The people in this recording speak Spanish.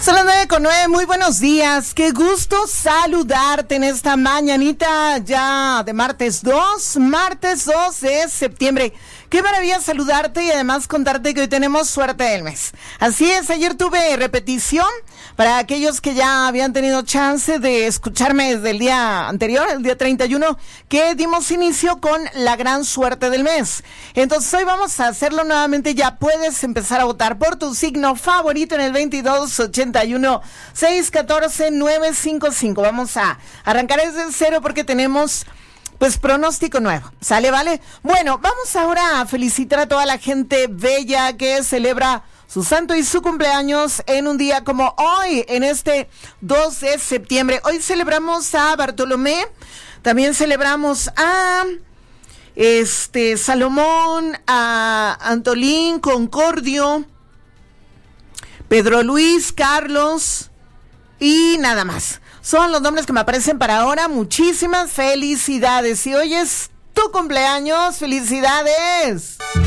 Son las 9:09, muy buenos días, qué gusto saludarte en esta mañanita ya de martes 2 de septiembre. Qué maravilla saludarte y además contarte que hoy tenemos suerte del mes. Así es, ayer tuve repetición para aquellos que ya habían tenido chance de escucharme desde el día anterior, el día 31, que dimos inicio con la gran suerte del mes. Entonces hoy vamos a hacerlo nuevamente, ya puedes empezar a votar por tu signo favorito en el 2281-614-955. Vamos a arrancar desde cero porque tenemos pues pronóstico nuevo, ¿sale? ¿Vale? Bueno, vamos ahora a felicitar a toda la gente bella que celebra su santo y su cumpleaños en un día como hoy, en este 2 de septiembre. Hoy celebramos a Bartolomé, también celebramos a Salomón, a Antolín, Concordio, Pedro Luis, Carlos y nada más. Son los nombres que me aparecen para ahora. Muchísimas felicidades. Si hoy es tu cumpleaños, ¡felicidades!